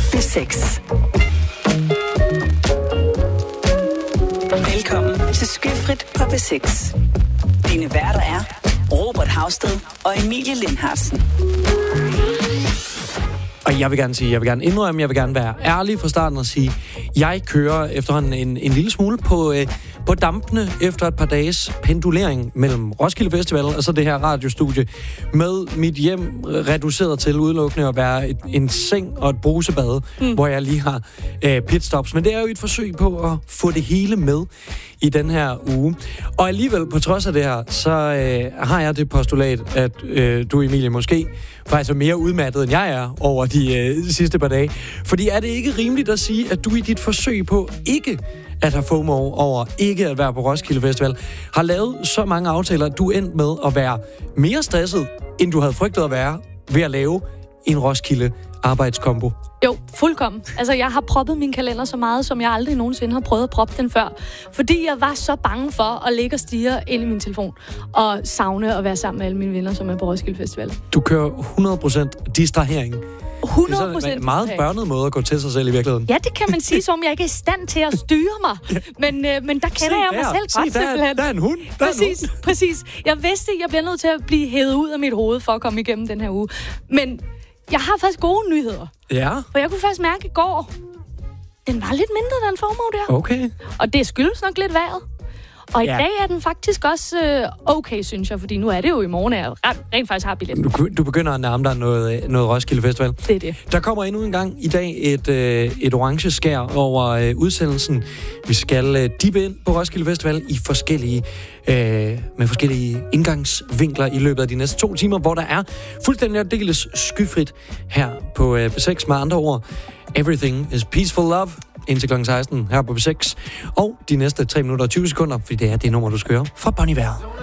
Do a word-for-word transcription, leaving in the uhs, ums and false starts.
B seks. Velkommen til Skyfrit på B seks. Dine værter er Robert Havsted og Emilie Lindhartsen. Og jeg vil gerne sige, jeg vil gerne indrømme, jeg vil gerne være ærlig fra starten og sige, jeg kører efterhånden en, en lille smule på, øh, på dampene efter et par dages pendulering mellem Roskilde Festival og så det her radiostudie med mit hjem reduceret til udelukkende at være et, en seng og et brusebad, mm. hvor jeg lige har øh, pitstops. Men det er jo et forsøg på at få det hele med i den her uge. Og alligevel, på trods af det her, så øh, har jeg det postulat, at øh, du, Emilie, måske faktisk er mere udmattet, end jeg er over de øh, sidste par dage. Fordi er det ikke rimeligt at sige, at du i dit forsøg på ikke at have FOMO over ikke at være på Roskilde Festival, har lavet så mange aftaler, at du endte med at være mere stresset, end du havde frygtet at være ved at lave en Roskilde arbejdskombo? Jo, fuldkommen. Altså, jeg har proppet min kalender så meget, som jeg aldrig nogensinde har prøvet at proppe den før. Fordi jeg var så bange for at ligge og stirre ind i min telefon og savne at være sammen med alle mine venner, som er på Roskilde Festival. Du kører hundrede procent distrahering. hundrede procent. Det er en meget børnet måde at gå til sig selv i virkeligheden. Ja, det kan man sige, som jeg ikke er i stand til at styre mig. Men, øh, men der kender Se jeg der. mig selv Se, godt. der, der er en hund. Der præcis, er en hund. præcis. Jeg vidste, at jeg bliver nødt til at blive hævet ud af mit hoved for at komme igennem den her uge. Men jeg har faktisk gode nyheder. Ja. For jeg kunne faktisk mærke i går, den var lidt mindre, den FOMO der. Okay. Og det skyldes nok lidt vejret. Og i ja. dag er den faktisk også øh, okay, synes jeg, fordi nu er det jo i morgen, at jeg rent, rent faktisk har billet. Du, du begynder at nærme dig noget, noget Roskilde Festival. Det er det. Der kommer endnu en gang i dag et, øh, et orange skær over øh, udsendelsen. Vi skal øh, dippe ind på Roskilde Festival i forskellige, øh, med forskellige indgangsvinkler i løbet af de næste to timer, hvor der er fuldstændig aldeles skyfrit her på øh, B seks. Med andre ord, Everything is Peaceful Love indtil klokken seksten her på B seks. Og de næste tre minutter og tyve sekunder, fordi det er det nummer, du skal høre fra Bon Iver.